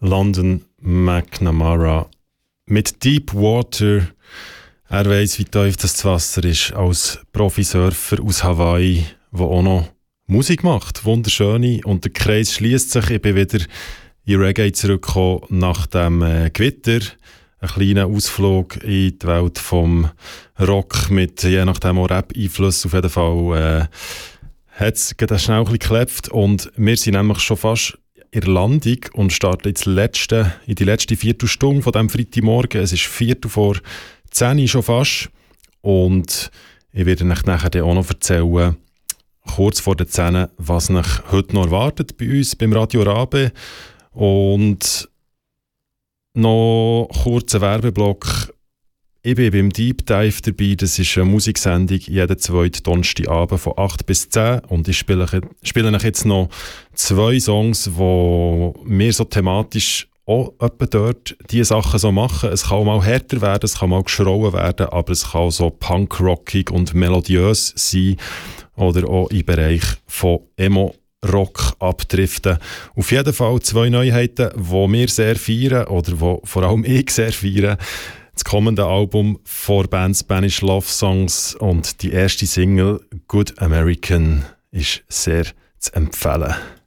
London McNamara mit Deep Water. Er weiss, wie tief das Wasser ist, als Profisurfer aus Hawaii, der auch noch Musik macht. Wunderschöne. Und der Kreis schließt sich. Ich bin wieder in Reggae zurückgekommen nach dem Gewitter. Ein kleiner Ausflug in die Welt vom Rock mit je nachdem auch Rap-Einfluss. Auf jeden Fall hat es schnell ein bisschen geklopft. Und wir sind nämlich schon fast in der Landung und starten in die letzte Viertelstunde von diesem Freitagmorgen. Es ist 9:45 schon fast. Und ich werde euch nachher auch noch erzählen, kurz vor der 10, was euch heute noch erwartet bei uns beim Radio Rabe. Und noch kurz ein Werbeblock. Ich bin beim Deep Dive dabei. Das ist eine Musiksendung jeden zweiten Donnerstagabend von 8 bis 10. Und ich spiele euch jetzt noch 2 Songs, die mir so thematisch auch etwa dort diese Sachen so machen. Es kann auch mal härter werden, es kann mal geschrauen werden, aber es kann auch so punkrockig und melodiös sein oder auch im Bereich von Emo-Rock abdriften. Auf jeden Fall 2 Neuheiten, die wir sehr feiern oder die vor allem ich sehr feiere. Das kommende Album von Band Spanish Love Songs und die erste Single Good American ist sehr zu empfehlen.